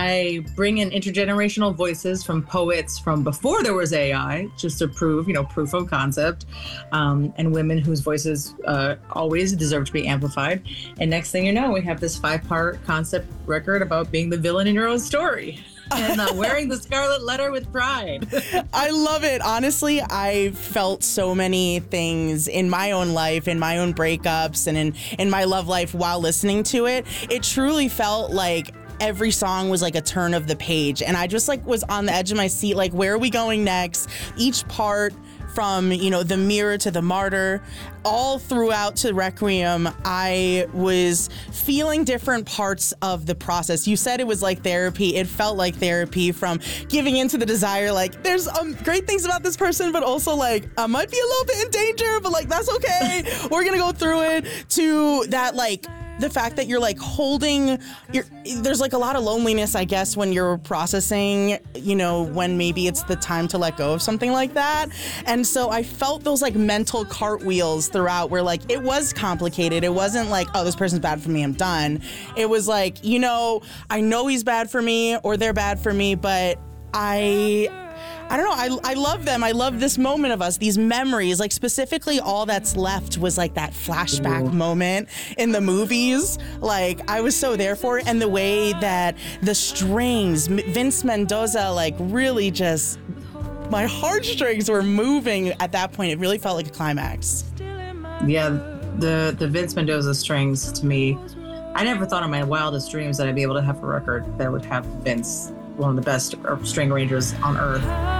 I bring in intergenerational voices from poets from before there was AI, just to prove, proof of concept, and women whose voices always deserve to be amplified. And next thing you know, we have this 5-part concept record about being the villain in your own story. And wearing the scarlet letter with pride. I love it. Honestly, I felt so many things in my own life, in my own breakups, and in my love life while listening to it. It truly felt like every song was like a turn of the page. And I just was on the edge of my seat, like, where are we going next? Each part, from, the mirror to the martyr, all throughout to Requiem, I was feeling different parts of the process. You said it was like therapy. It felt like therapy, from giving into the desire, like, there's great things about this person, but also, like, I might be a little bit in danger, but, like, that's okay. We're gonna go through it, to that, like, the fact that you're like holding there's like a lot of loneliness, I guess, when you're processing, when maybe it's the time to let go of something like that. And so I felt those like mental cartwheels throughout, where like it was complicated. It wasn't like, oh, this person's bad for me, I'm done. It was like, I know he's bad for me or they're bad for me, but I don't know. I love them. I love this moment of us, these memories. Like, specifically, all that's left was like that flashback moment in the movies. Like, I was so there for it. And the way that the strings, Vince Mendoza, like, really just, my heartstrings were moving at that point. It really felt like a climax. Yeah, the Vince Mendoza strings, to me, I never thought in my wildest dreams that I'd be able to have a record that would have Vince, one of the best string arrangers on earth.